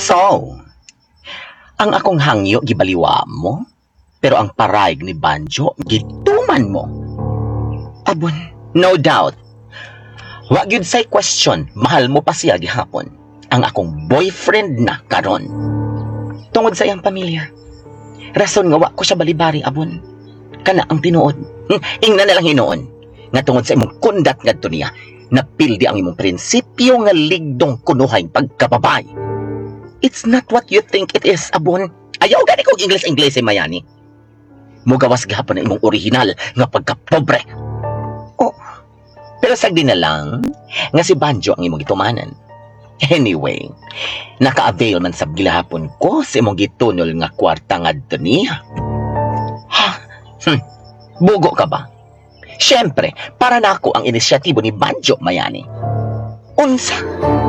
So, ang akong hangyo gibaliwa mo, pero ang parayg ni Banjo gituman mo. Abon, no doubt. Wa gyud say question, mahal mo pa siya gihapon. Ang akong boyfriend na karon. Tungod sa iyang pamilya. Rason nga wa ko siya balibari abon. Kana ang tinuod. Ingna na lang hinuon. Nga tungod sa imong kundat ngadto niya, napildi ang imong prinsipyo nga ligdong kunuhay pagkababay. It's not what you think it is, abon. Ayaw gani kong English mayani. Mugawas gahapon ang imong original nga pagkapobre. Oh, pero sagdi na lang nga si Banjo ang imong gitumanan. Anyway, naka-avail man sab gilahapon ko sa imong gitunol nga kwarta ngadto niya. Ha? Bugo ka ba? Siyempre, para nako ang inisyatibo ni Banjo mayani. Unsa?